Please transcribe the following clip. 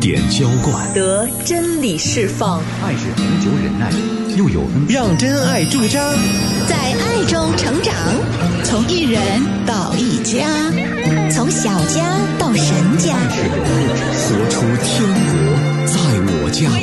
点浇灌， 得真理释放。 爱是恒久忍耐，又有恩。 让真爱驻扎， 在爱中成长，从一人到一家，从小家到神家。 是所处